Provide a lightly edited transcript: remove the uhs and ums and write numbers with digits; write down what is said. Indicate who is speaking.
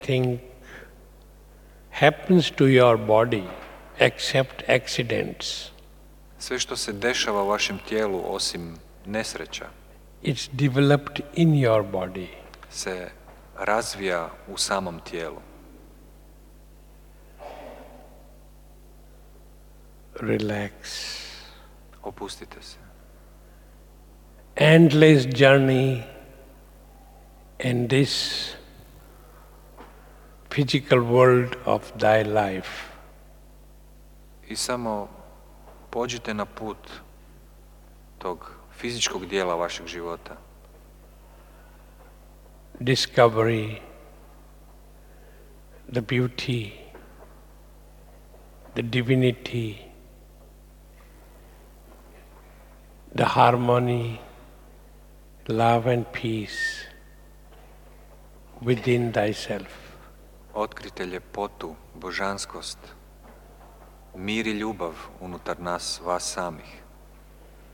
Speaker 1: Thing happens to your body except accidents.
Speaker 2: Sve što se dešava u vašem tijelu osim nesreća
Speaker 1: It's developed in your body.
Speaker 2: se razvija u samom tijelu.
Speaker 1: Relax.
Speaker 2: Opustite se.
Speaker 1: Endless journey in this physical world of thy life.
Speaker 2: I samo pođite na put tog fizičkog dijela vašeg života.
Speaker 1: Discovery, the beauty, the divinity, the harmony, love and peace within thyself.
Speaker 2: Otkrite ljepotu, božanskost, mir i ljubav unutar nas, vas samih.